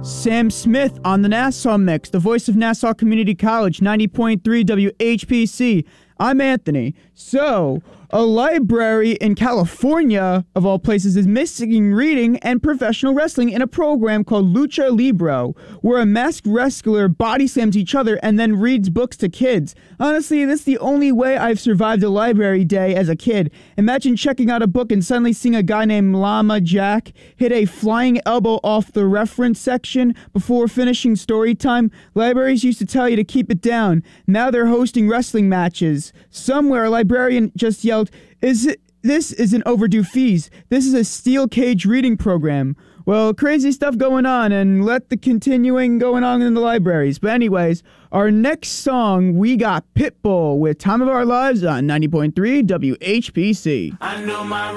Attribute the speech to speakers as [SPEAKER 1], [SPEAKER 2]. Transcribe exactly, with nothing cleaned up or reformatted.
[SPEAKER 1] Sam Smith on the Nassau Mix, the voice of Nassau Community College, ninety point three W H P C. I'm Anthony. So, a library in California, of all places, is missing reading and professional wrestling in a program called Lucha Libre, where a masked wrestler body slams each other and then reads books to kids. Honestly, this is the only way I've survived a library day as a kid. Imagine checking out a book and suddenly seeing a guy named Llama Jack hit a flying elbow off the reference section before finishing story time. Libraries used to tell you to keep it down. Now they're hosting wrestling matches. Somewhere, a librarian just yelled, "Is it, this isn't overdue fees. This is a steel cage reading program." Well, crazy stuff going on, and let the continuing going on in the libraries. But anyways, our next song, we got Pitbull with Time of Our Lives on ninety point three W H P C. I know my